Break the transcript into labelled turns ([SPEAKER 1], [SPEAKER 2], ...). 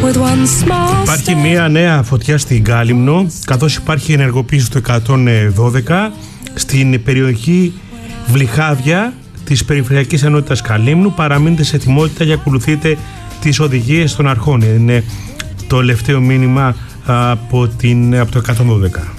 [SPEAKER 1] Υπάρχει μια νέα φωτιά στην Κάλυμνο, καθώς υπάρχει ενεργοποίηση του 112 στην περιοχή Βλυχάδια της Περιφερειακής Ενότητας Καλύμνου. Παραμείνετε σε ετοιμότητα για ακολουθείτε τις οδηγίες των αρχών. Είναι το τελευταίο μήνυμα από το 112.